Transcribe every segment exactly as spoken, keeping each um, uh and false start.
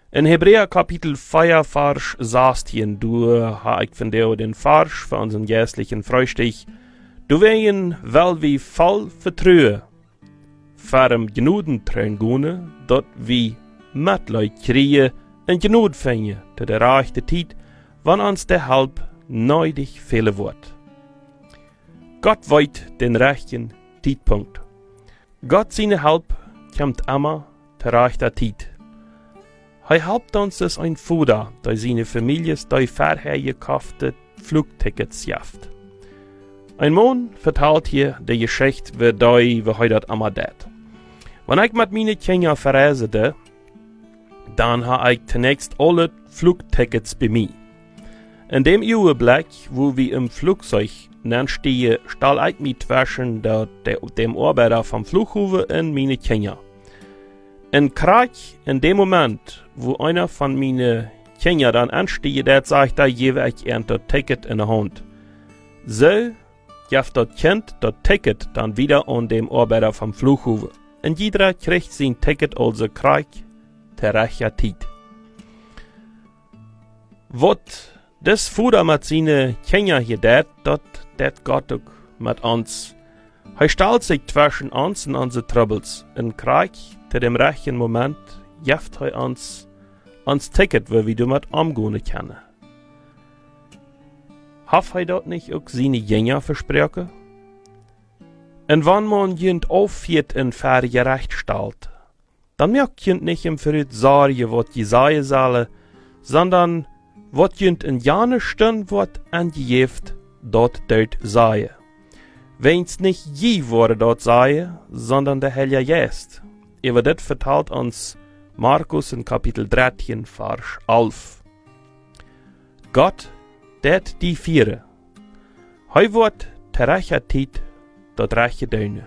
In Hebräer Kapitel vier, Vers sechzehn, du ha ich von dir den Vers für unseren jährlichen Frühstück. Du wehen wel wie voll vertröhe, farm genuden treingune, dort wie matleut krieje en genud fänge, te der rechte Tiet, wann uns der Halb neudig fehle wird. Gott weut den rechten Tietpunkt. Gott seine Halb kommt immer te rechter Tiet. Hij helpt uns dus ein Fuder, da seine Families die verhergekaufte Flugtickets jaft. Ein Mann vertelt hier die Geschichte, wie die wie heute immer dat. Wenn ich mit meine Kinder verreisete, dann habe ich zunächst alle Flugtickets bei mir. In dem Augenblick, wo wir im Flugzeug stehen, stelle ich mich zwischen der, der, dem Arbeiter vom Flughafen und meine Kinder. Und gerade in dem Moment, wo einer von meinen Kindern dann ansteht, der sagt, da gebe ich ihm das Ticket in der Hand. So gibt das Kind das Ticket dann wieder an dem Arbeiter vom Flughafen. Und jeder kriegt sein Ticket also kriegt der rechte Tiet. Was das Fuder mit seinen Kindern hier dat, das dat Gott auch mit uns. Er stellt sich zwischen uns und unsere Troubles und kriegt zu dem rechten Moment jeft er uns ans Ticket, wo wir damit umgehen können. Hat er dort nicht auch seine Jünger versprochen? Und wenn man jemand aufhört und vergerecht stellt, dann merkt jemand nicht im Früht sagen, was Jesaja soll, sondern was jemand in jene Stunde wird angegeben, dort dort sei. Wenn's nicht je wurde dort sei, sondern der Heilige Geist. Über das vertelt uns Markus in Kapitel dreizehn, Vers elf. Gott, det die Viere. Heu wird der rechte Tiet, dort rechte Döne.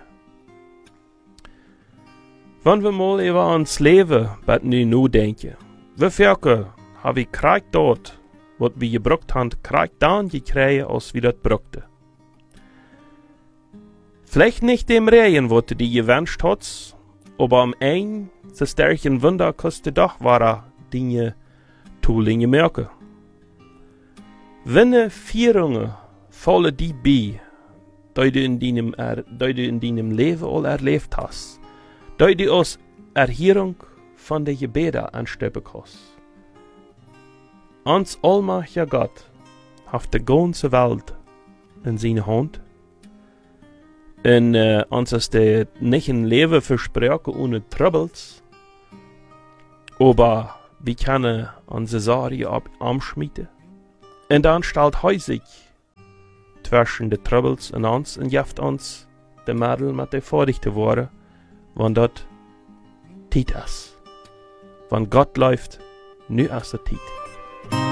Wenn wir mal über uns Leben bei nu nu denken, wie viele habe ich kriegt dort, was wir gebraucht haben, kriegt dann gekriegt, als wir das brauchten. Vielleicht nicht dem Regen, was die gewünscht hat, aber am Ende des stärkeren Wunder kostet doch wahre Dinge Tulinge merken. Wenn Vierungen volle die bei, die du in deinem, er, die du in deinem Leben all erlebt hast, die du als Erhörung von der Gebete anstöppen kannst. Uns allmächtiger Gott hat die ganze Welt in seiner Hand. Und uh, uns ist der nicht ein Leben versprochen ohne Troubles. Aber wir können unsere Sorge abschmieden. Und dann stellt er sich zwischen den Troubles und uns und gibt uns den Mädel mit der vordichten Worte, wenn dort Tiet ist. Wenn Gott läuft, nu ist der Tiet.